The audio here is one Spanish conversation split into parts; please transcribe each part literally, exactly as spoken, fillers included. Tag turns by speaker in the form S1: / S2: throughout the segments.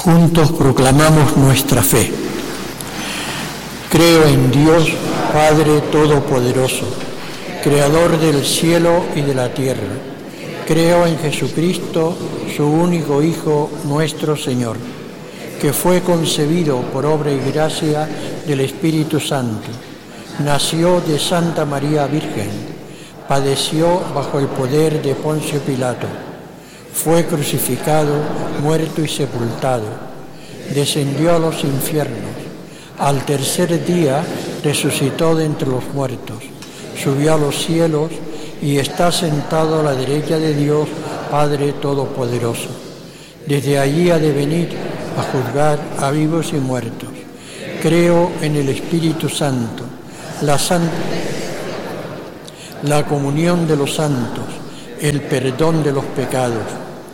S1: Juntos proclamamos nuestra fe. Creo en Dios, Padre Todopoderoso, Creador del cielo y de la tierra. Creo en Jesucristo, su único Hijo, nuestro Señor, que fue concebido por obra y gracia del Espíritu Santo. Nació de Santa María Virgen, padeció bajo el poder de Poncio Pilato, fue crucificado, muerto y sepultado, descendió a los infiernos, al tercer día resucitó de entre los muertos, subió a los cielos y está sentado a la derecha de Dios, Padre Todopoderoso. Desde allí ha de venir a juzgar a vivos y muertos. Creo en el Espíritu Santo, la santa, la comunión de los santos, el perdón de los pecados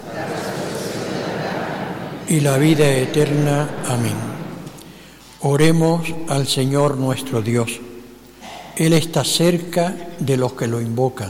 S1: y la vida eterna. Amén. Oremos al Señor nuestro Dios. Él está cerca de los que lo invocan.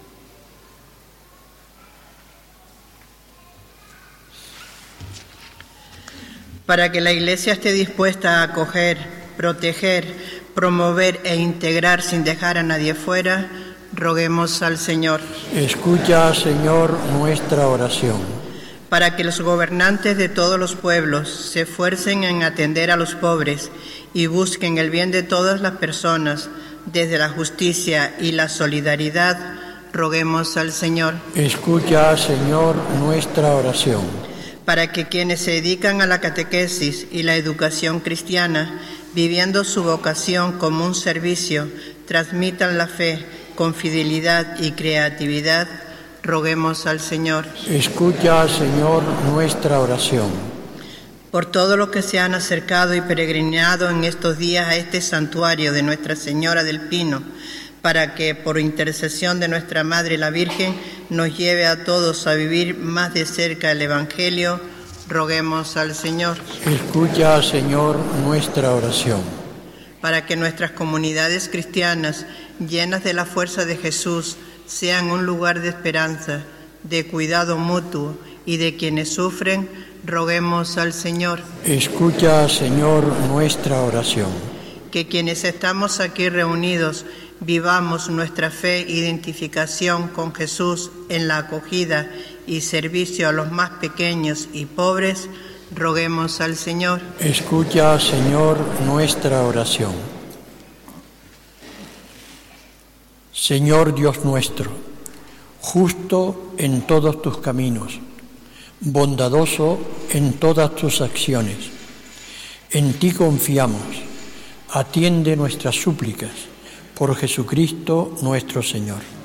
S2: Para que la Iglesia esté dispuesta a acoger, proteger, promover e integrar sin dejar a nadie fuera, roguemos al Señor.
S1: Escucha, Señor, nuestra oración.
S2: Para que los gobernantes de todos los pueblos se esfuercen en atender a los pobres y busquen el bien de todas las personas, desde la justicia y la solidaridad, roguemos al Señor.
S1: Escucha, Señor, nuestra oración.
S2: Para que quienes se dedican a la catequesis y la educación cristiana, viviendo su vocación como un servicio, transmitan la fe con fidelidad y creatividad, roguemos al Señor.
S1: Escucha, Señor, nuestra oración.
S2: Por todo lo que se han acercado y peregrinado en estos días a este santuario de Nuestra Señora del Pino, para que, por intercesión de nuestra Madre la Virgen, nos lleve a todos a vivir más de cerca el Evangelio, roguemos al Señor.
S1: Escucha, Señor, nuestra oración.
S2: Para que nuestras comunidades cristianas, llenas de la fuerza de Jesús, sean un lugar de esperanza, de cuidado mutuo y de quienes sufren, roguemos al Señor.
S1: Escucha, Señor, nuestra oración.
S2: Que quienes estamos aquí reunidos vivamos nuestra fe e identificación con Jesús en la acogida y servicio a los más pequeños y pobres, roguemos al Señor.
S1: Escucha, Señor, nuestra oración. Señor Dios nuestro, justo en todos tus caminos, bondadoso en todas tus acciones, en ti confiamos, atiende nuestras súplicas, por Jesucristo nuestro Señor.